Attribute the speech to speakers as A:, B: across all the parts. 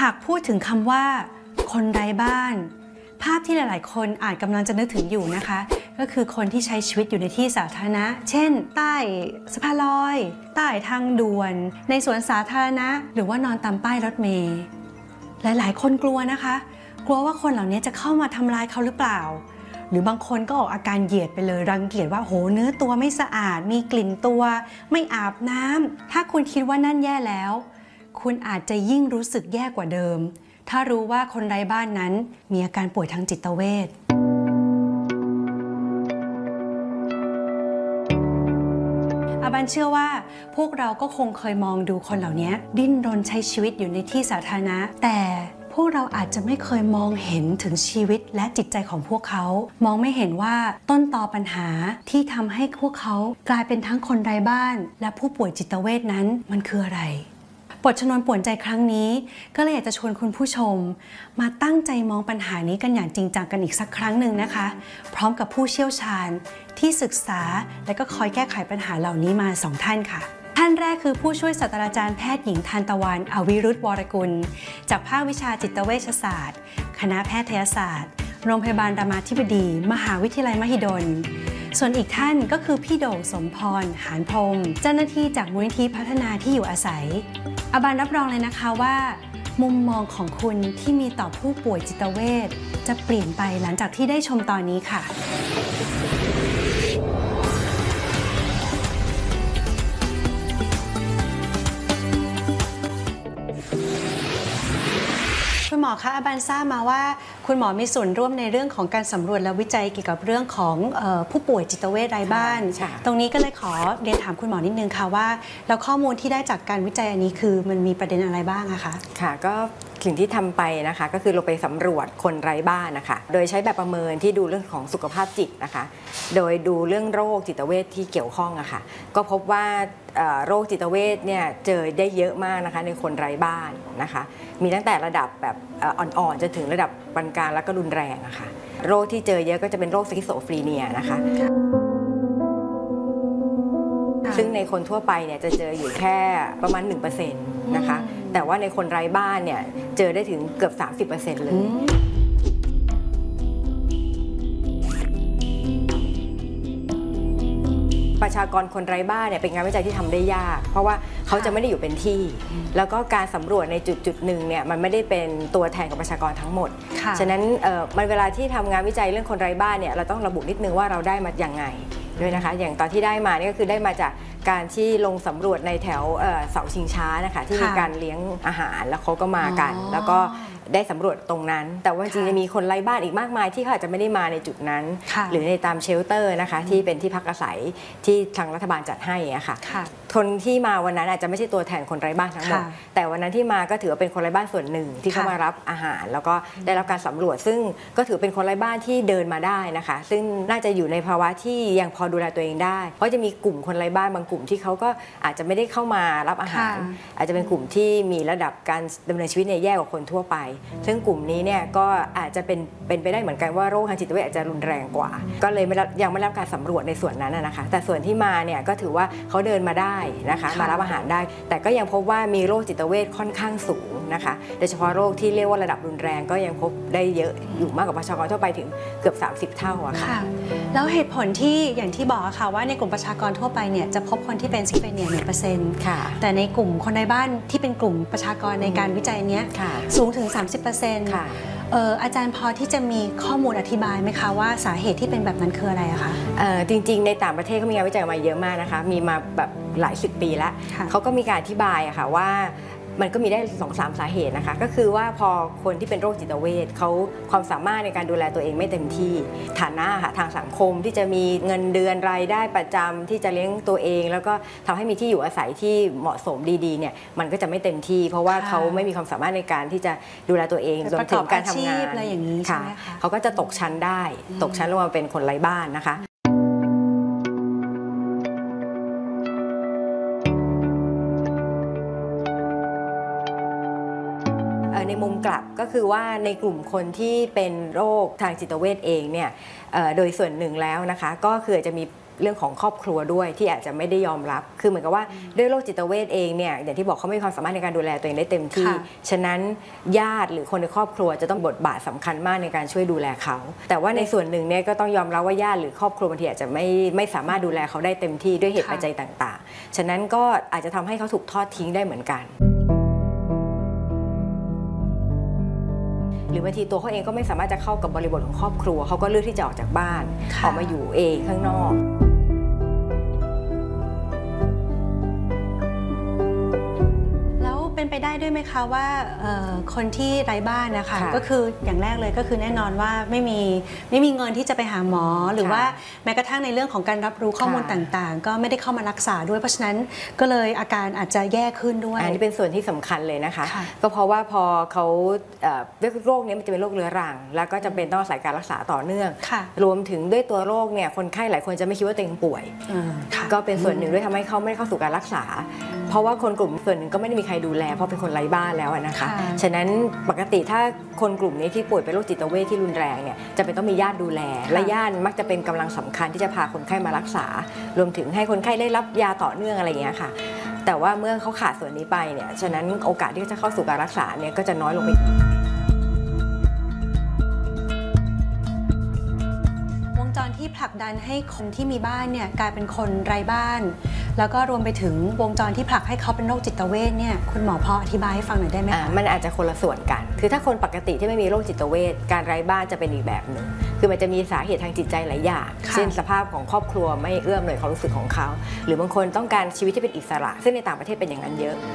A: ากพูดถึงคำว่าคนไร้บ้านภาพที่หลายๆคนอาจกำลังจะนึกถึงอยู่นะคะก็คือคนที่ใช้ชีวิตอยู่ในที่สาธารณะเช่นใต้สะพานลอยใต้ทางด่วนในสวนสาธารณะหรือว่านอนตามป้ายรถเมล์หลายๆคนกลัวนะคะกลัวว่าคนเหล่านี้จะเข้ามาทำร้ายเขาหรือเปล่าหรือบางคนก็ออกอาการเหยียดไปเลยรังเกียจว่าโหเนื้อตัวไม่สะอาดมีกลิ่นตัวไม่อาบน้ำถ้าคุณคิดว่านั่นแย่แล้วคุณอาจจะยิ่งรู้สึกแย่กว่าเดิมถ้ารู้ว่าคนไร้บ้านนั้นมีอาการป่วยทางจิตเวชอาบันเชื่อว่าพวกเราก็คงเคยมองดูคนเหล่านี้ดิ้นรนใช้ชีวิตอยู่ในที่สาธารณะแต่พวกเราอาจจะไม่เคยมองเห็นถึงชีวิตและจิตใจของพวกเขามองไม่เห็นว่าต้นตอปัญหาที่ทำให้พวกเขากลายเป็นทั้งคนไร้บ้านและผู้ป่วยจิตเวชนั้นมันคืออะไรบทชนวนป่วนใจครั้งนี้ก็เลยอยากจะชวนคุณผู้ชมมาตั้งใจมองปัญหานี้กันอย่างจริงจังกันอีกสักครั้งหนึ่งนะคะพร้อมกับผู้เชี่ยวชาญที่ศึกษาและก็คอยแก้ไขปัญหาเหล่านี้มา2ท่านค่ะท่านแรกคือผู้ช่วยศาสตราจารย์แพทย์หญิงทานตะวันอวิรุธวรกุลจากภาควิชาจิตเวชศาสตร์คณะแพทยศาสตร์โรงพยาบาลรามาธิบดีมหาวิทยาลัยมหิดลส่วนอีกท่านก็คือพี่โด่งสมพรหานพรหมเจ้าหน้าที่จากมูลนิธิพัฒนาที่อยู่อาศัยอาบันรับรองเลยนะคะว่ามุมมองของคุณที่มีต่อผู้ป่วยจิตเวชจะเปลี่ยนไปหลังจากที่ได้ชมตอนนี้ค่ะคุณหมอคะอาบันทราบมาว่าคุณหมอมีส่วนร่วมในเรื่องของการสำรวจและวิจัยเกี่ยวกับเรื่องของผู้ป่วยจิตเวชไร้บ้านตรงนี้ก็เลยขอเรียนถามคุณหมอนิดนึงค่ะว่าแล้วข้อมูลที่ได้จากการวิจัยอันนี้คือมันมีประเด็นอะไรบ้างอะคะ
B: ค่ะก็สิ่งที่ทำไปนะคะก็คือเราไปสำรวจคนไร้บ้านนะคะโดยใช้แบบประเมินที่ดูเรื่องของสุขภาพจิตนะคะโดยดูเรื่องโรคจิตเวชที่เกี่ยวข้องอะค่ะก็พบว่าโรคจิตเวชเนี่ยเจอได้เยอะมากนะคะในคนไร้บ้านนะคะมีตั้งแต่ระดับแบบอ่อนๆจนถึงระดับปานกลางแล้วก็รุนแรงนะคะโรคที่เจอเยอะก็จะเป็นโรคสคิโซฟรีเนียนะคะซึ่งในคนทั่วไปเนี่ยจะเจออยู่แค่ประมาณ 1% นะคะแต่ว่าในคนไร้บ้านเนี่ยเจอได้ถึงเกือบ 30% เลยประชากรคนไร้บ้านเนี่ยเป็นงานวิจัยที่ทำได้ยากเพราะว่าเขาจะไม่ได้อยู่เป็นที่แล้วก็การสำรวจในจุดหนึ่งเนี่ยมันไม่ได้เป็นตัวแทนของประชากรทั้งหมดฉะนั้นมันเวลาที่ทำงานวิจัยเรื่องคนไร้บ้านเนี่ยเราต้องระบุนิดนึงว่าเราได้มาอย่างไงด้วยนะคะอย่างตอนที่ได้มานี่ก็คือได้มาจากการที่ลงสำรวจในแถวเสาชิงช้านะคะที่มีการเลี้ยงอาหารแล้วเขาก็มากันแล้วก็ได้สำรวจตรงนั้นแต่ว่าจริงๆมีคนไร้บ้านอีกมากมายที่เขาอาจจะไม่ได้มาในจุดนั้นหรือในตามเชลเตอร์นะคะที่เป็นที่พักอาศัยที่ทางรัฐบาลจัดให้อะค่ะคนที่มาวันนั้นอาจจะไม่ใช่ตัวแทนคนไร้บ้านทั้งหมดแต่วันนั้นที่มาก็ถือว่าเป็นคนไร้บ้านส่วนหนึ่งที่เข้ามารับอาหารแล้วก็ได้รับการสำรวจซึ่งก็ถือเป็นคนไร้บ้านที่เดินมาได้นะคะซึ่งน่าจะอยู่ในภาวะที่ยังพอดูแลตัวเองได้เพราะจะมีกลุ่มคนไร้บ้านบางกลุ่มที่เขาก็อาจจะไม่ได้เข้ามารับอาหารอาจจะเป็นกลุ่มที่มีระดับการดำเนินชีวิตในแย่กว่าคนทั่วไปซึ่งกลุ่มนี้เนี่ยก็อาจจะเป็นไปได้เหมือนกันว่าโรคทางจิตเวชอาจจะรุนแรงกว่าก็เลยยังไม่รับการสำรวจในส่วนนั้นนะคะแต่ส่วนที่มาเนี่ยก็ถือว่าเขาเดินมาได้นะคะมารับอาหารได้แต่ก็ยังพบว่ามีโรคจิตเวชค่อนข้างสูงนะคะโดยเฉพาะโรคที่เรียกว่าระดับรุนแรงก็ยังพบได้เยอะอยู่มากกว่าประชากรทั่วไปถึงเกือบ30 เท่าอะค่ะ
A: แล้วเหตุผลที่อย่างที่บอกค่ะว่าในกลุ่มประชากรทั่วไปเนี่ยจะพบคนที่เป็นซิสเฟเนีย1%แต่ในกลุ่มคนในบ้านที่เป็นกลุ่มประชากรในการวิจัยนี้สูงถึง 30%อาจารย์พอที่จะมีข้อมูลอธิบายไหมคะว่าสาเหตุที่เป็นแบบนั้นคืออะไรอะคะ
B: จริงๆในต่างประเทศเขามีงานวิจัยมาเยอะมากนะคะมีมาแบบหลาย10 ปีแล้วเขาก็มีการอธิบายอะค่ะว่ามันก็มีได้ 2-3 สาเหตุนะคะก็คือว่าพอคนที่เป็นโรคจิตเวชเขาความสามารถในการดูแลตัวเองไม่เต็มที่ฐานะทางสังคมที่จะมีเงินเดือนรายได้ประจำที่จะเลี้ยงตัวเองแล้วก็ทำให้มีที่อยู่อาศัยที่เหมาะสมดีๆเนี่ยมันก็จะไม่เต็มที่เพราะว่าเขาไม่มีความสามารถในการที่จะดูแลตัวเองรวมถึงการทำงาน
A: อะไรอย่างนี้ใช่ไหมคะ
B: เขาก็จะตกชั้นได้ตกชั้นลงมาเป็นคนไร้บ้านนะคะในมุมกลับก็คือว่าในกลุ่มคนที่เป็นโรคทางจิตเวชเองเนี่ยโดยส่วนหนึ่งแล้วนะคะก็คือจะมีเรื่องของครอบครัวด้วยที่อาจจะไม่ได้ยอมรับคือเหมือนกับว่าด้วยโรคจิตเวชเองเนี่ยอย่างที่บอกเขาไม่มีความสามารถในการดูแลตัวเองได้เต็มที่ฉะนั้นญาติหรือคนในครอบครัวจะต้องบทบาทสำคัญมากในการช่วยดูแลเขาแต่ว่าในส่วนหนึ่งเนี่ยก็ต้องยอมรับว่าญาติหรือครอบครัวบางทีอาจจะไม่สามารถดูแลเขาได้เต็มที่ด้วยเหตุปัจจัยต่างๆฉะนั้นก็อาจจะทำให้เขาถูกทอดทิ้งได้เหมือนกันหรือบางทีตัวเขาเองก็ไม่สามารถจะเข้ากับบริบทของครอบครัวเขาก็เลือกที่จะออกจากบ้านออกมาอยู่เองข้างนอก
A: เป็นไปได้ด้วยไหมคะว่าคนที่ไร้บ้านนะคะก็คืออย่างแรกเลยก็คือแน่นอนว่าไม่มีเงินที่จะไปหาหมอหรือว่าแม้กระทั่งในเรื่องของการรับรู้ข้อมูลต่างๆก็ไม่ได้เข้ามารักษาด้วยเพราะฉะนั้นก็เลยอาการอาจจะแย่ขึ้นด้วย
B: อันนี้เป็นส่วนที่สำคัญเลยนะคะก็เพราะว่าพอเขาโรคนี้มันจะเป็นโรคเรื้อรังแล้วก็จำเป็นต้องอาศัยการรักษาต่อเนื่องรวมถึงด้วยตัวโรคเนี่ยคนไข้หลายคนจะไม่คิดว่าตัวเองป่วยก็เป็นส่วนหนึ่งด้วยทำให้เขาไม่เข้าสู่การรักษาเพราะว่าคนกลุ่มส่วนหนึ่งก็ไม่ได้มีใครดูแลเพราะเป็นคนไร้บ้านแล้วนะคะฉะนั้นปกติถ้าคนกลุ่มนี้ที่ป่วยเป็นโรคจิตเวชที่รุนแรงเนี่ยจะเป็นต้องมีญาติดูแลและญาติมักจะเป็นกำลังสำคัญที่จะพาคนไข้มารักษารวมถึงให้คนไข้ได้รับยาต่อเนื่องอะไรอย่างเงี้ยค่ะแต่ว่าเมื่อเขาขาดส่วนนี้ไปเนี่ยฉะนั้นโอกาสที่จะเข้าสู่การรักษาเนี่ยก็จะน้อยลงไป
A: จรที่ผลักดันให้คนที่มีบ้านเนี่ยกลายเป็นคนไร้บ้านแล้วก็รวมไปถึงวงจรที่ผลักให้เขาเป็นโรคจิตเวชเนี่ยคุณหมอพออธิบายให้ฟังหน่อยได้ไหมคะ
B: มันอาจจะคนละส่วนกันคือถ้าคนปกติที่ไม่มีโรคจิตเวชการไร้บ้านจะเป็นอีกแบบหนึ่งคือมันจะมีสาเหตุทางจิตใจหลายอย่างเช่นสภาพของครอบครัวไม่เอื้อมเลยความรู้สึกของเขาหรือบางคนต้องการชีวิตที่เป็นอิสระซึ่งในต่างประเทศเป็นอย่างนั้นเยอะ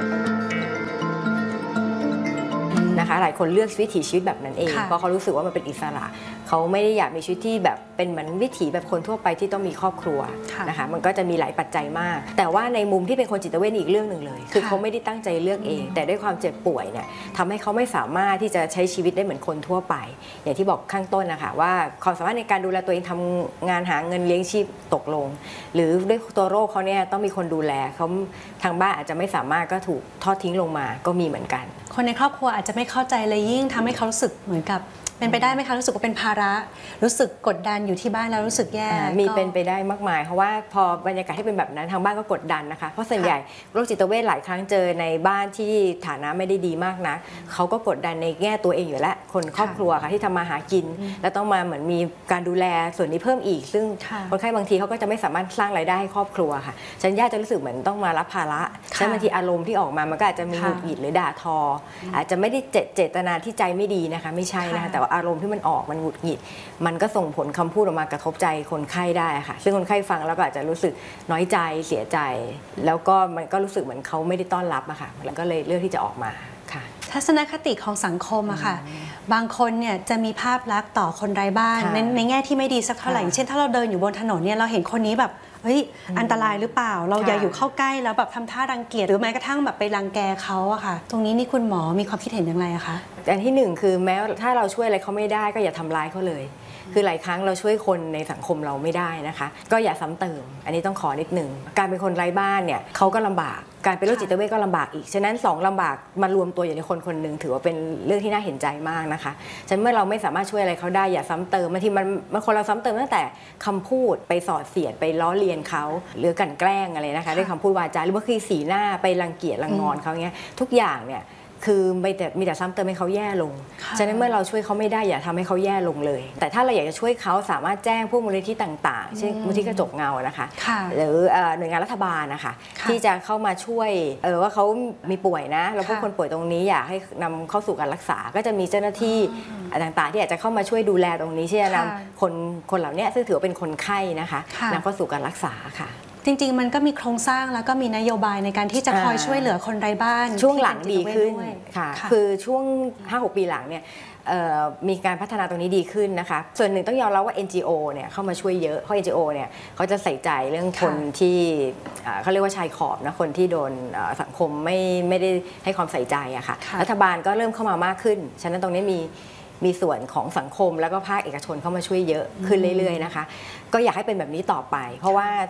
B: นะคะหลายคนเลือกวิถีชีวิตแบบนั้นเองเพราะเขารู้สึกว่ามันเป็นอิสระเขาไม่ได้อยากมีชีวิตที่แบบเป็นเหมือนวิถีแบบคนทั่วไปที่ต้องมีครอบครัวนะคะมันก็จะมีหลายปัจจัยมากแต่ว่าในมุมที่เป็นคนจิตเวชอีกเรื่องหนึ่งเลยคือเขาไม่ได้ตั้งใจเลือกเองแต่ด้วยความเจ็บป่วยเนี่ยทำให้เขาไม่สามารถที่จะใช้ชีวิตได้เหมือนคนทั่วไปอย่างที่บอกข้างต้นนะคะว่าความสามารถในการดูแลตัวเองทำงานหาเงินเลี้ยงชีพตกลงหรือด้วยตัวโรคเขาเนี่ยต้องมีคนดูแลเขาทางบ้านอาจจะไม่สามารถก็ถูกทอดทิ้งลงมาก็มีเหมือนกัน
A: คนในครอบครัวอาจจะไม่เข้าใจเลยยิ่งทำให้เขารู้สึกเหมือนกับเป็นไปได้ไหมคะรู้สึกว่าเป็นภาระรู้สึกกดดันอยู่ที่บ้านแล้วรู้สึกแย่
B: มีเป็นไปได้มากมายเพราะว่าพอบรรยากาศที่เป็นแบบนั้นทางบ้านก็กดดันนะคะเพราะส่วนใหญ่โรคจิตเวชหลายครั้งเจอในบ้านที่ฐานะไม่ได้ดีมากนะเขาก็กดดันในแง่ตัวเองอยู่แล้วคนครอบครัวค่ะที่ทำมาหากินแล้วต้องมาเหมือนมีการดูแลส่วนนี้เพิ่มอีกซึ่งคนไข้บางทีเขาก็จะไม่สามารถสร้างรายได้ให้ครอบครัวค่ะฉันญาติจะรู้สึกเหมือนต้องมารับภาระฉะนั้นบางทีอารมณ์ที่ออกมามันก็อาจจะมีหงุดหงิดหรือด่าทออาจจะไม่ได้เจตนาที่ใจไม่ดีนะคะไม่ใช่นะคะแต่ว่าอารมณ์ที่มันออกมันหงุดหงิดมันก็ส่งผลคำพูดออกมากระทบใจคนไข้ได้ค่ะซึ่งคนไข้ฟังแล้วก็อาจจะรู้สึกน้อยใจเสียใจแล้วก็มันก็รู้สึกเหมือนเขาไม่ได้ต้อนรับอะค่ะแล้วก็เลยเลือกที่จะออกมาค่ะ
A: ทัศนคติของสังคมอะค่ะบางคนเนี่ยจะมีภาพลักษณ์ต่อคนไร้บ้านในแง่ที่ไม่ดีสักเท่าไหร่เช่นถ้าเราเดินอยู่บนถนนเนี่ยเราเห็นคนนี้แบบเฮ้ยอันตรายหรือเปล่าเราอย่าอยู่เข้าใกล้แล้วแบบทำท่ารังเกียจหรือแม้กระทั่งแบบไปรังแกเขาอะค่ะตรงนี้นี่คุณหมอมีความคิดเห็นอย่างไรอะคะ
B: อันที่หนึ่งคือแม้ถ้าเราช่วยอะไรเขาไม่ได้ก็อย่าทำร้ายเขาเลยคือหลายครั้งเราช่วยคนในสังคมเราไม่ได้นะคะก็อย่าซ้ำเติมอันนี้ต้องขอนิดนึงการเป็นคนไร้บ้านเนี่ยเขาก็ลำบากการเป็นโรคจิตเวชก็ลำบากอีกฉะนั้น2ลำบากมารวมตัวอยู่ในคนคนหนึ่งถือว่าเป็นเรื่องที่น่าเห็นใจมากนะคะฉะนั้นเมื่อเราไม่สามารถช่วยอะไรเขาได้อย่าซ้ำเติมบางทีมันคนเราซ้ำเติมตั้งแต่คำพูดไปส่อเสียดไปล้อเลียนเขาหรือกลั่นแกล้งอะไรนะคะด้วยคำพูดวาจาหรือว่าคือสีหน้าไปรังเกียจรังงอนเขาเงี้ยทุกอย่างเนี่ยคือมีแต่ซ้ำเติมให้เขาแย่ลงฉะนั้นเมื่อเราช่วยเขาไม่ได้อย่าทำให้เขาแย่ลงเลยแต่ถ้าเราอยากจะช่วยเขาสามารถแจ้งพวกมูลนิธิต่างๆเช่นมูลนิธิกระจกเงานะคะหรือหน่วยงานรัฐบาลนะคะที่จะเข้ามาช่วยว่าเขามีป่วยนะแล้วพวกคนป่วยตรงนี้อยากให้นำเข้าสู่การรักษาก็จะมีเจ้าหน้าที่ต่างๆที่อาจจะเข้ามาช่วยดูแลตรงนี้ที่จะนำคนเหล่านี้ซึ่งถือว่าเป็นคนไข้นะคะนำเข้าสู่การรักษาค่ะ
A: จริงๆมันก็มีโครงสร้างแล้วก็มีนโยบายในการที่จะคอยช่วยเหลือคนไร้บ้าน
B: ช่วงหลังดีขึ้นค่ะคือช่วง 5-6 ปีหลังเนี่ยมีการพัฒนาตรงนี้ดีขึ้นนะคะส่วนหนึ่งต้องยอมรับว่า NGO เนี่ยเข้ามาช่วยเยอะเพราะ NGO เนี่ยเขาจะใส่ใจเรื่องคนที่เขาเรียกว่าชายขอบนะคนที่โดนสังคมไม่ได้ให้ความใส่ใจอะค่ะรัฐบาลก็เริ่มเข้ามามากขึ้นฉะนั้นตรงนี้มีส่วนของสังคมแล้วก็ภาคเอกชนเข้ามาช่วยเยอะขึ้นเรื่อยๆนะคะก็อยากให้เป็นแบบนี้ต่อไปเพราะว่าพ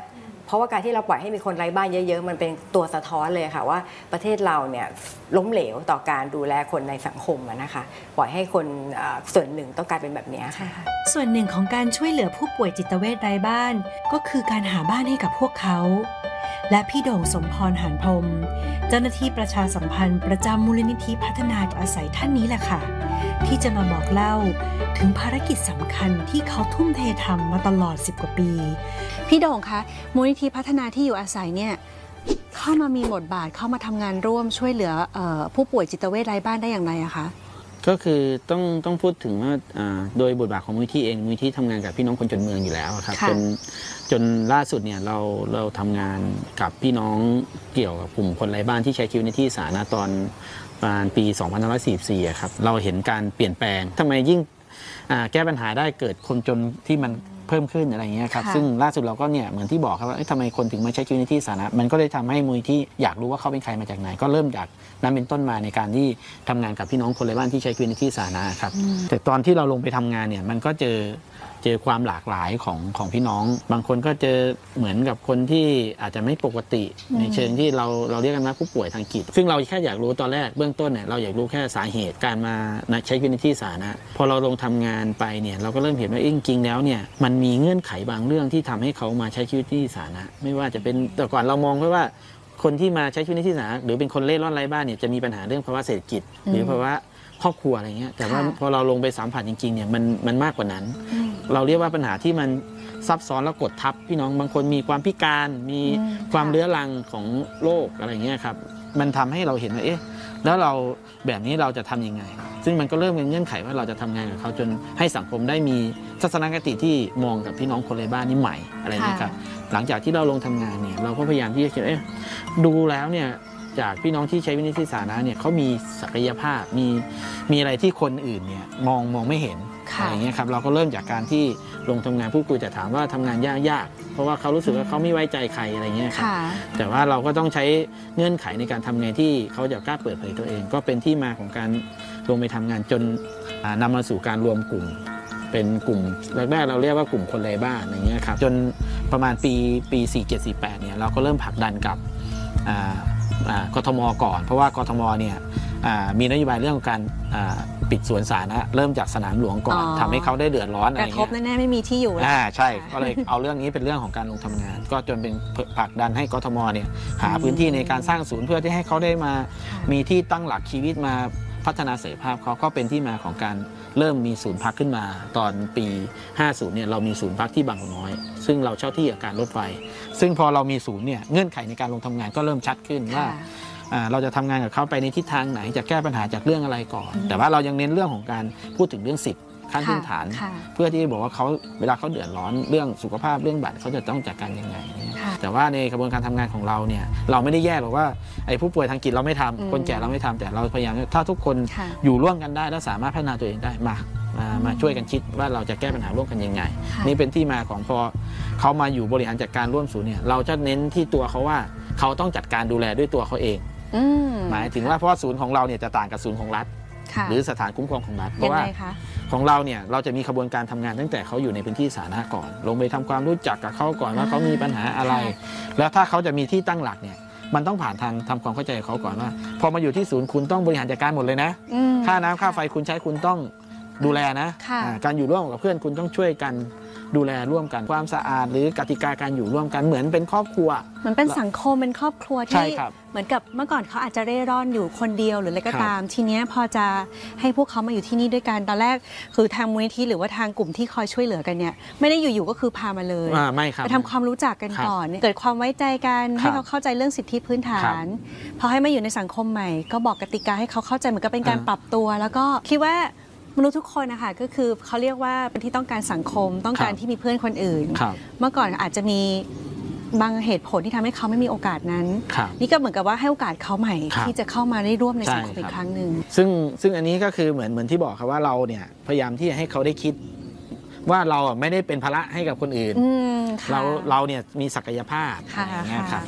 B: เพราะว่าการที่เราปล่อยให้มีคนไร้บ้านเยอะๆมันเป็นตัวสะท้อนเลยค่ะว่าประเทศเราเนี่ยล้มเหลวต่อการดูแลคนในสังคมนะคะปล่อยให้คนส่วนหนึ่งต้องกลายเป็นแบบนี้ค่ะ
A: ส่วนหนึ่งของการช่วยเหลือผู้ป่วยจิตเวชไร้บ้านก็คือการหาบ้านให้กับพวกเขาและพี่โด่งสมพรหานพรหมเจ้าหน้าที่ประชาสัมพันธ์ประจำมูลนิธิพัฒนาอาศัยท่านนี้แหละค่ะที่จะมาบอกเล่าถึงภารกิจสำคัญที่เขาทุ่มเททำมาตลอด10 กว่าปีพี่โด่งคะมูลนิธิพัฒนาที่อยู่อาศัยเนี่ยเข้ามามีบทบาทเข้ามาทำงานร่วมช่วยเหลือผู้ป่วยจิตเวชไร้บ้านได้อย่างไรอะคะ
C: ก็คือต้องพูดถึงว่าโดยบทบาทของมูลนิธิเองมูลนิธิทำงานกับพี่น้องคนจนเมืองอยู่แล้วครับจนล่าสุดเนี่ยเราทำงานกับพี่น้องเกี่ยวกับกลุ่มคนไร้บ้านที่ใช้ชีวิตในที่สาธารณะตอนประมาณปี2544ครับเราเห็นการเปลี่ยนแปลงทำไมยิ่งแก้ปัญหาได้เกิดคนจนที่มันเพิ่มขึ้นอะไรเงี้ยครับซึ่งล่าสุดเราก็เนี่ยเหมือนที่บอกครับว่าทำไมคนถึงมาใช้ชีวิตในที่สาธารณะมันก็เลยทำให้มูลนิธิอยากรู้ว่าเขาเป็นใครมาจากไหนก็เริ่มจากนั้นเป็นต้นมาในการที่ทำงานกับพี่น้องคนไร้บ้านที่ใช้ชีวิตในที่สาธารณะครับแต่ตอนที่เราลงไปทำงานเนี่ยมันก็เจอความหลากหลายของพี่น้องบางคนก็เจอเหมือนกับคนที่อาจจะไม่ปกติในเชิงที่เราเรียกกันว่าผู้ป่วยทางจิตซึ่งเราแค่อยากรู้ตอนแรกเบื้องต้นเนี่ยเราอยากรู้แค่สาเหตุการมาใช้ชีวิตในที่สาธารณะพอเราลงทำงานไปเนี่ยเราก็เริ่มเห็นว่าจริงๆแล้วเนี่ยมันมีเงื่อนไขบางเรื่องที่ทำให้เขามาใช้ชีวิตที่สาธารณะไม่ว่าจะเป็นแต่ก่อนเรามองว่าคนที่มาใช้ชีวิตในที่สาธารณะหรือเป็นคนเล่ร่อนไร้บ้านเนี่ยจะมีปัญหาเรื่องภาวะเศรษฐกิจหรือภาวะครอบครัวอะไรเงี้ยแต่ว่าพอเราลงไปสัมผัสจริงๆเนี่ยมันมากกว่านั้นเราเรียกว่าปัญหาที่มันซับซ้อนแล้วกดทับพี่น้องบางคนมีความพิการมีความเรื้อรังของโรคอะไรเงี้ยครับมันทำให้เราเห็นว่าแล้วเราแบบนี้เราจะทำยังไงซึ่งมันก็เริ่มเป็นเงื่อนไขว่าเราจะทำงานกับเขาจนให้สังคมได้มีทัศนคติที่มองกับพี่น้องคนไร้บ้านนี่ใหม่อะไรนี้ครับหลังจากที่เราลงทำงานเนี่ยเราก็พยายามที่จะคิดดูแล้วเนี่ยจากพี่น้องที่ใช้วินิจฉัยสาธารณะเนี่ยเขามีศักยภาพมีอะไรที่คนอื่นเนี่ยมองไม่เห็นอะไรเงี้ยครับเราก็เริ่มจากการที่ลงทำงานพูดคุยแต่ถามว่าทำงานยากเพราะว่าเขารู้สึกว่าเขาไม่ไว้ใจใครอะไรเงี้ยครับแต่ว่าเราก็ต้องใช้เงื่อนไขในการทำงานที่เขาจะกล้าเปิดเผยตัวเองก็เป็นที่มาของการลงไปทำงานจนนำมาสู่การรวมกลุ่มเป็นกลุ่มแรกๆเราเรียกว่ากลุ่มคนไร้บ้านอะไรเงี้ยครับจนประมาณปี47-48เนี่ยเราก็เริ่มผลักดันกับกทมก่อนเพราะว่ากทมเนี่ยมีนโยบายเรื่องของการปิดสวนสาธารณะเริ่มจากสนามหลวงก่อนทำให้เขาได้เดือดร้อนอะไรเงี้ย
A: กระทบแน่ๆไม่มีที่อยู่
C: ใช่ก็เลยเอาเรื่องนี้เป็นเรื่องของการลงทำงานก็จนเป็นผลักดันให้กทมเนี่ยหาพื้นที่ในการสร้างศูนย์เพื่อที่ให้เขาได้มามีที่ตั้งหลักชีวิตมาพัฒนาศักยภาพเขาก็เป็นที่มาของการเริ่มมีศูนย์พักขึ้นมาตอนปี50เนี่ยเรามีศูนย์พักที่บางกอกน้อยซึ่งเราเช่าที่กับการรถไฟซึ่งพอเรามีศูนย์เนี่ยเงื่อนไขในการลงทำงานก็เริ่มชัดขึ้นว่าเราจะทำงานกับเขาไปในทิศทางไหนจะแก้ปัญหาจากเรื่องอะไรก่อนแต่ว่าเรายังเน้นเรื่องของการพูดถึงเรื่องสิทธิขั้นพื้นฐานเพื่อที่บอกว่าเขาเวลาเขาเดือดร้อนเรื่องสุขภาพเรื่องบัตรเขาจะต้องจัดการยังไงแต่ว่าในกระบวนการทำงานของเราเนี่ยเราไม่ได้แยกหรอกว่าไอ้ผู้ป่วยทางจิตเราไม่ทำคนแก่เราไม่ทำแต่เราพยายามถ้าทุกคนอยู่ร่วมกันได้และสามารถพัฒนาตัวเองได้มาช่วยกันคิดว่าเราจะแก้ปัญหาร่วมกันยังไงนี่เป็นที่มาของพอเขามาอยู่บริหารจัดการร่วมศูนย์เนี่ยเราจะเน้นที่ตัวเขาว่าเขาต้องจัดการดูแลด้วยตัวเขาเองหมายถึงว่าเพราะศูนย์ของเราเนี่ยจะต่างกับศูนย์ของรัฐหรือสถานคุ้มครองของรัฐเพราะว่าของเราเนี่ยเราจะมีขบวนการทำงานตั้งแต่เขาอยู่ในพื้นที่สาธารณะก่อนลงไปทำความรู้จักกับเขาก่อนว่าเขามีปัญหาอะไรแล้วถ้าเขาจะมีที่ตั้งหลักเนี่ยมันต้องผ่านทางทำความเข้าใจกับเขาก่อนว่าพอมาอยู่ที่ศูนย์คุณต้องบริหารจัดการหมดเลยนะค่าน้ำค่าไฟคุณใช้คุณต้องดูแลนะการอยู่ร่วมกับเพื่อนคุณต้องช่วยกันดูแลร่วมกันความสะอาดหรือกติกาการอยู่ร่วมกันเหมือนเป็นครอบครัว
A: เหมือนเป็นสังคมเป็นครอบครัวที่เหมือนกับเมื่อก่อนเขาอาจจะเร่ร่อนอยู่คนเดียวหรืออะไรก็ตามทีนี้พอจะให้พวกเขามาอยู่ที่นี่ด้วยกันตอนแรกคือทางมูลนิธิหรือว่าทางกลุ่มที่คอยช่วยเหลือกันเนี่ยไม่ได้อยู่ๆก็คือพามาเลยไปทำความรู้จักกันก่อนเกิดความไว้ใจกันให้เขาเข้าใจเรื่องสิทธิพื้นฐานพอให้มาอยู่ในสังคมใหม่ก็บอกกติกาให้เขาเข้าใจเหมือนกับเป็นการปรับตัวแล้วก็คิดว่ามนุษย์ทุกคนนะคะก็คือเขาเรียกว่าเป็นที่ต้องการสังคมต้องการที่มีเพื่อนคนอื่นเมื่อก่อนอาจจะมีบางเหตุผลที่ทำให้เขาไม่มีโอกาสนั้นนี่ก็เหมือนกับว่าให้โอกาสเขาใหม่ที่จะเข้ามาได้ร่วมในสังคมอีกครั้งหนึ่ง
C: ซึ่งอันนี้ก็คือเหมือนที่บอกครับว่าเราเนี่ยพยายามที่จะให้เขาได้คิดว่าเราไม่ได้เป็นภาระให้กับคนอื่นเราเนี่ยมีศักยภาพอย่างเงี้ยครับ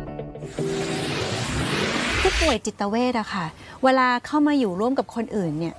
A: ผู้ป่วยจิตเวชอะค่ะเวลาเข้ามาอยู่ร่วมกับคนอื่นเนี่ย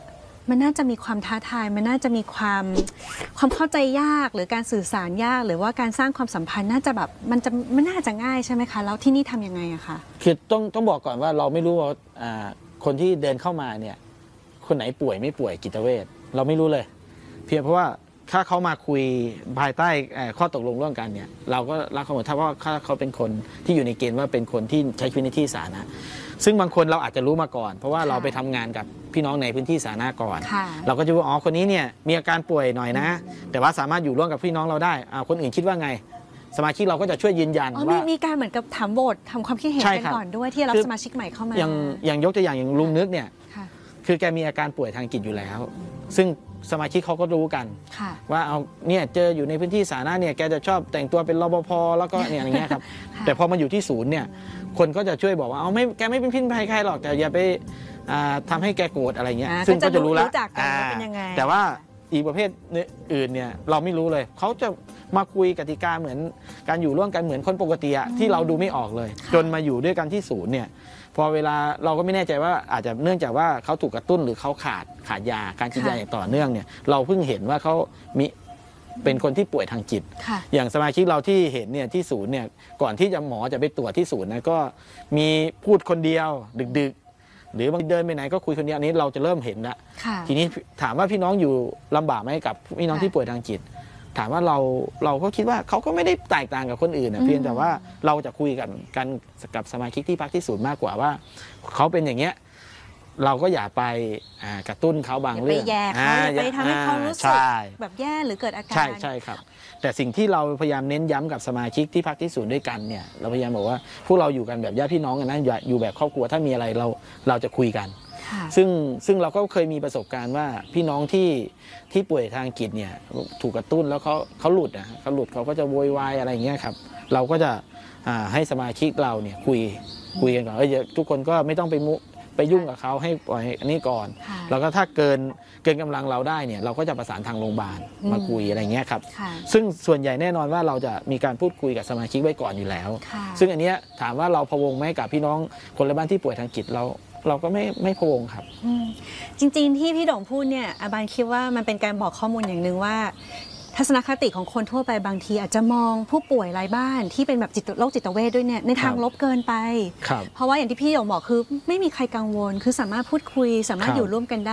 A: มันน่าจะมีความท้าทายมันน่าจะมีความเข้าใจยากหรือการสื่อสารยากหรือว่าการสร้างความสัมพันธ์น่าจะแบบมันน่าจะง่ายใช่ไหมคะแล้วที่นี่ทำยังไงอะคะ
C: คือต้องบอกก่อนว่าเราไม่รู้ว่าคนที่เดินเข้ามาเนี่ยคนไหนป่วยไม่ป่วยจิตเวชเราไม่รู้เลยเพียงเพราะว่าถ้าเขามาคุยภายใต้ข้อตกลงร่วมกันเนี่ยเราก็รับเขาหมดถ้าว่าเขาเป็นคนที่อยู่ในเกณฑ์ว่าเป็นคนที่ใช้ชีวิตในที่สาธารณะซึ่งบางคนเราอาจจะรู้มาก่อนเพราะว่าเราไปทำงานกับพี่น้องในพื้นที่สาธารณะก่อนเราก็จะรู้คนนี้เนี่ยมีอาการป่วยหน่อยนะแต่ว่าสามารถอยู่ร่วมกับพี่น้องเราได้คนอื่นคิดว่าไงสมาชิกเราก็จะช่วยยืนยันว่า
A: มีการเหมือนกับถามโหวตทำความคิดเห็นกันก่อนด้วยที่รับสมาชิกใหม่เข้ามา
C: อย่างยกตัวอย่างลุงนึกเนี่ยคือแกมีอาการป่วยทางจิตอยู่แล้วซึ่งสมาชิกเขาก็รู้กันว่าเนี่ยเจออยู่ในพื้นที่สาธารณะเนี่ยแกจะชอบแต่งตัวเป็นรปภแล้วก็เนี่ยอย่างเงี้ยครับแต่พอมาอยู่ที่ศูนย์เนี่ยคนก็จะช่วยบอกว่าแกไม่เป็นพิษภัยใครหรอกแต่อย่าไปทำให้แกโกรธอะไรเงี้ยซึ่งก็จะรู้แล้วแต่ว่าอีกประเภทอื่นเนี่ยเราไม่รู้เลยเขาจะมาคุยกติกาเหมือนการอยู่ร่วมกันเหมือนคนปกติที่เราดูไม่ออกเลยจนมาอยู่ด้วยกันที่ศูนย์เนี่ยพอเวลาเราก็ไม่แน่ใจว่าอาจจะเนื่องจากว่าเขาถูกกระตุ้นหรือเขาขาดยาการกินยาอย่างต่อเนื่องเนี่ยเราเพิ่งเห็นว่าเขามีเป็นคนที่ป่วยทางจิตอย่างสมาชิกเราที่เห็นเนี่ยที่ศูนย์เนี่ยก่อนที่หมอจะไปตรวจที่ศูนย์นะก็มีพูดคนเดียวดึกหรือบางเดินไปไหนก็คุยคนเดียวนี้เราจะเริ่มเห็นแล้วทีนี้ถามว่าพี่น้องอยู่ลำบากไหมกับพี่น้องที่ป่วยทางจิตถามว่าเราก็คิดว่าเขาก็ไม่ได้แตกต่างกับคนอื่นเพียงแต่ว่าเราจะคุยกันกับสมาชิกที่พักที่ศูนย์มากกว่าว่าเขาเป็นอย่างเงี้ยเราก็อย่าไปกระตุ้นเขาบางเรื่อง
A: ไปแย่เขาไปทำให้เขารู้สึกแบบแย่หรือเกิดอาการ
C: ใช่ครับแต่สิ่งที่เราพยายามเน้นย้ำกับสมาชิกที่พักที่ศูนย์ด้วยกันเนี่ยเราพยายามบอกว่าพวกเราอยู่กันแบบญาติพี่น้องกันนะอยู่แบบครอบครัวถ้ามีอะไรเราจะคุยกันซึ่งเราก็เคยมีประสบการณ์ว่าพี่น้องที่ป่วยทางจิตเนี่ยถูกกระตุ้นแล้วเขาหลุดเขาก็จะโวยวายอะไรอย่างเงี้ยครับเราก็จะให้สมาชิกเราเนี่ยคุยกันก่อนทุกคนก็ไม่ต้องไปยุ่งกับเขาให้ปล่อยอันนี้ก่อนแล้วก็ถ้าเกินกำลังเราได้เนี่ยเราก็จะประสานทางโรงพยาบาลมาคุยอะไรเงี้ยครับซึ่งส่วนใหญ่แน่นอนว่าเราจะมีการพูดคุยกับสมาชิกไว้ก่อนอยู่แล้วซึ่งอันเนี้ยถามว่าเราพะวงไหมกับพี่น้องคนในบ้านที่ป่วยทางจิตเราก็ไม่พะวงครับ
A: จริงๆที่พี่โด่งพูดเนี่ยอาบานคิดว่ามันเป็นการบอกข้อมูลอย่างหนึ่งว่าทัศนคติของคนทั่วไปบางทีอาจจะมองผู้ป่วยรายบ้านที่เป็นแบบโรคจิตเวชด้วยเนี่ยในทางลบเกินไปเพราะว่าอย่างที่พี่โด่งบอกคือไม่มีใครกังวลคือสามารถพูดคุยสามารถอยู่ร่วมกันได้